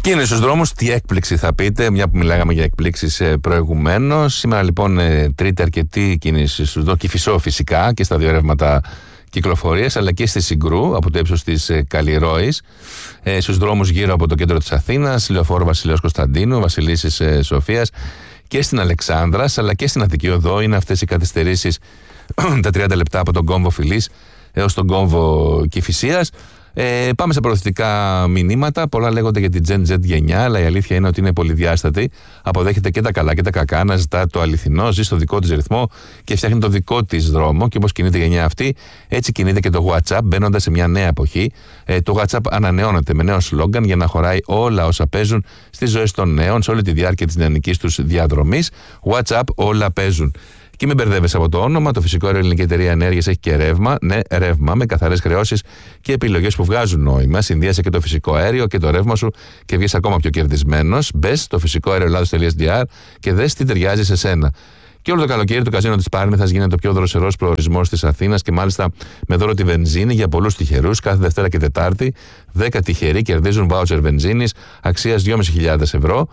Κίνηση στους δρόμους, τι έκπληξη θα πείτε, μια που μιλάγαμε για εκπλήξεις προηγουμένως. Σήμερα λοιπόν τρίτη αρκετή κίνηση στους δρόμους, Κηφισό φυσικά και στα δύο ρεύματα κυκλοφορίας, αλλά και στη Συγκρού από το ύψος της Καλλιρόης, στους δρόμους γύρω από το κέντρο της Αθήνας, Λεωφόρο Βασιλέως Κωνσταντίνου, Βασιλίσσης Σοφίας και στην Αλεξάνδρας, αλλά και στην Αττική Οδό. Είναι αυτές οι καθυστερήσεις τα 30 λεπτά από τον κόμβο Φιλής έως τον κόμβο Κηφισίας. Πάμε σε προωθητικά μηνύματα. Πολλά λέγονται για την Gen Z γενιά, αλλά η αλήθεια είναι ότι είναι πολυδιάστατη. Αποδέχεται και τα καλά και τα κακά, αναζητά το αληθινό, ζει στο δικό της ρυθμό και φτιάχνει το δικό της δρόμο. Και όπως κινείται η γενιά αυτή, έτσι κινείται και το WhatsApp, μπαίνοντας σε μια νέα εποχή. Το WhatsApp ανανεώνεται με νέο σλόγγαν για να χωράει όλα όσα παίζουν στις ζωές των νέων σε όλη τη διάρκεια της νεανικής τους διαδρομής. WhatsApp, όλα παίζουν. Και μην μπερδεύεσαι από το όνομα. Το Φυσικό Αέριο Ελληνική Εταιρεία Ενέργειας έχει και ρεύμα. Ναι, ρεύμα με καθαρές χρεώσεις και επιλογές που βγάζουν νόημα. Συνδύασε και το φυσικό αέριο και το ρεύμα σου και βγες ακόμα πιο κερδισμένος. Μπες στο φυσικοαεροελλάδος.gr και δες τι ταιριάζει σε σένα. Και όλο το καλοκαίρι το καζίνο της Πάρνηθας γίνεται ο πιο δροσερός προορισμός της Αθήνας και μάλιστα με δώρο τη βενζίνη για πολλούς τυχερούς. Κάθε Δευτέρα και Τετάρτη 10 τυχεροί κερδίζουν βάουτσερ βενζίνης αξίας 2.500 ευρώ.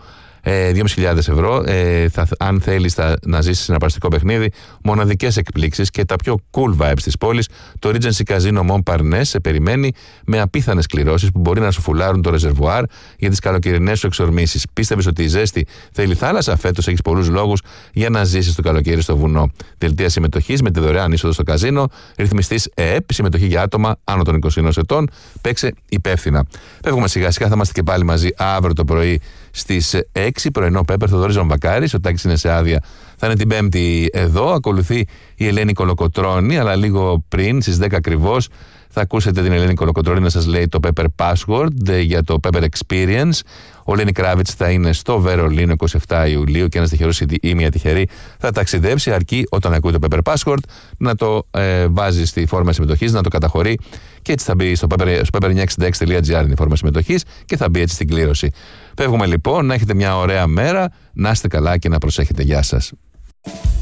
2.500 ευρώ. Αν θέλεις να ζήσεις ένα παραστικό παιχνίδι, μοναδικές εκπλήξεις και τα πιο cool vibes της πόλης, το Regency Casino Montparnasse σε περιμένει με απίθανες κληρώσεις που μπορεί να σου φουλάρουν το ρεζερβουάρ για τις καλοκαιρινές σου εξορμήσεις. Πίστευες ότι η ζέστη θέλει θάλασσα? Φέτος έχεις πολλούς λόγους για να ζήσεις το καλοκαίρι στο βουνό. Δελτία συμμετοχής με τη δωρεάν είσοδο στο καζίνο, ρυθμιστής ΕΕΠ, συμμετοχή για άτομα άνω των 21 ετών. Παίξε υπεύθυνα. Φεύγουμε σιγά σιγά, θα είμαστε και πάλι μαζί αύριο το πρωί στις 6. Πρωινό Πέπερ, Θοδωρής Βαμβακάρης. Ο Τάκης είναι σε άδεια, θα είναι την Πέμπτη εδώ. Ακολουθεί η Ελένη Κολοκοτρώνη, αλλά λίγο πριν, στις 10 ακριβώς, θα ακούσετε την Ελένη Κολοκοτρώνη να σας λέει το Pepper Password για το Pepper Experience. Ο Λένι Κράβιτς θα είναι στο Βερολίνο 27 Ιουλίου και ένας τυχερός ή μια τυχερή θα ταξιδέψει, αρκεί όταν ακούει το Pepper Password να το βάζει στη φόρμα συμμετοχής, να το καταχωρεί και έτσι θα μπει στο pepper966.gr είναι η φόρμα συμμετοχής και θα μπει έτσι στην κλήρωση. Φεύγουμε λοιπόν, να έχετε μια ωραία μέρα, να είστε καλά και να προσέχετε. Γεια σας.